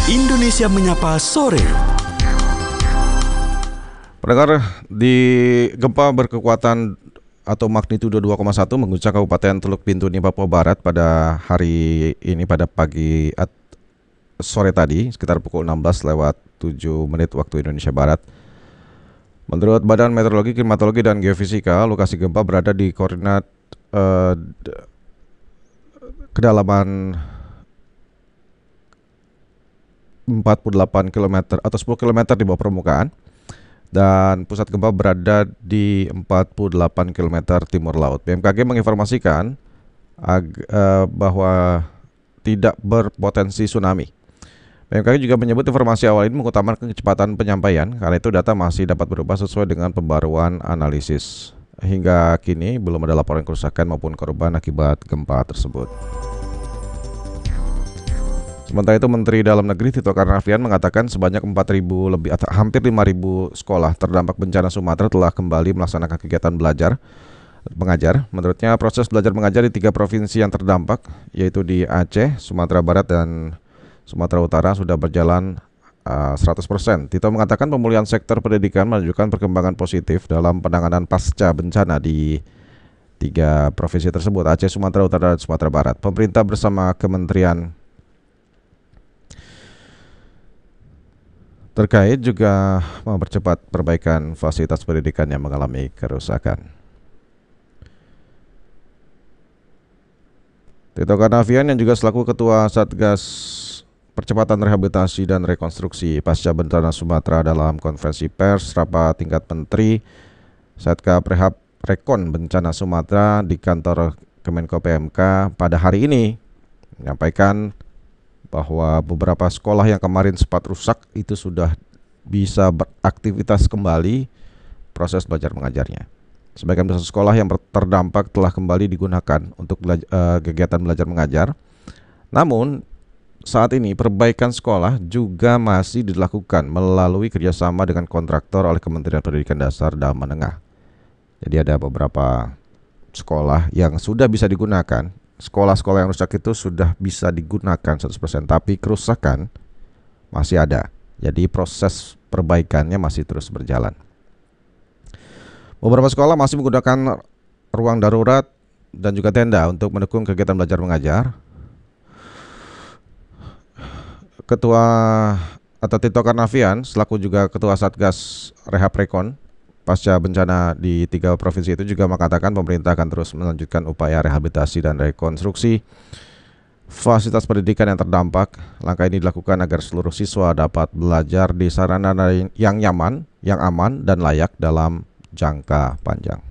Indonesia Menyapa Sore. Pendengar, di gempa berkekuatan atau magnitudo 2,1 mengguncang Kabupaten Teluk Bintuni, Papua Barat pada hari ini pada sore tadi sekitar pukul 16:07 waktu Indonesia Barat. Menurut Badan Meteorologi, Klimatologi dan Geofisika, lokasi gempa berada di koordinat kedalaman 48 km atau 10 km di bawah permukaan, dan pusat gempa berada di 48 km timur laut. BMKG menginformasikan bahwa tidak berpotensi tsunami. BMKG juga menyebut informasi awal ini mengutamakan kecepatan penyampaian, karena itu data masih dapat berubah sesuai dengan pembaruan analisis. Hingga kini belum ada laporan kerusakan maupun korban akibat gempa tersebut. Sementara itu, Menteri Dalam Negeri Tito Karnavian mengatakan sebanyak 4.000 lebih atau hampir 5.000 sekolah terdampak bencana Sumatera telah kembali melaksanakan kegiatan belajar mengajar. Menurutnya, proses belajar mengajar di 3 provinsi yang terdampak, yaitu di Aceh, Sumatera Barat, dan Sumatera Utara sudah berjalan 100%. Tito mengatakan pemulihan sektor pendidikan menunjukkan perkembangan positif dalam penanganan pasca bencana di 3 provinsi tersebut, Aceh, Sumatera Utara, dan Sumatera Barat. Pemerintah bersama kementerian terkait juga mempercepat perbaikan fasilitas pendidikan yang mengalami kerusakan. Tito Karnavian yang juga selaku Ketua Satgas Percepatan Rehabilitasi dan Rekonstruksi Pasca Bencana Sumatera dalam konferensi pers rapat tingkat menteri Setka Prehab Rekon Bencana Sumatera di kantor Kemenko PMK pada hari ini menyampaikan bahwa beberapa sekolah yang kemarin sempat rusak itu sudah bisa beraktivitas kembali proses belajar mengajarnya. Sebagian besar sekolah yang terdampak telah kembali digunakan untuk kegiatan belajar mengajar. Namun saat ini perbaikan sekolah juga masih dilakukan melalui kerjasama dengan kontraktor oleh Kementerian Pendidikan Dasar dan Menengah. Jadi ada beberapa sekolah yang sudah bisa digunakan. Sekolah-sekolah yang rusak itu sudah bisa digunakan 100%, tapi kerusakan masih ada. Jadi proses perbaikannya masih terus berjalan. Beberapa sekolah masih menggunakan ruang darurat dan juga tenda untuk mendukung kegiatan belajar mengajar. Ketua atau Tito Karnavian selaku juga Ketua Satgas Rehab Rekon pasca bencana di 3 provinsi itu juga mengatakan pemerintah akan terus melanjutkan upaya rehabilitasi dan rekonstruksi fasilitas pendidikan yang terdampak. Langkah ini dilakukan agar seluruh siswa dapat belajar di sarana yang nyaman, yang aman, dan layak dalam jangka panjang.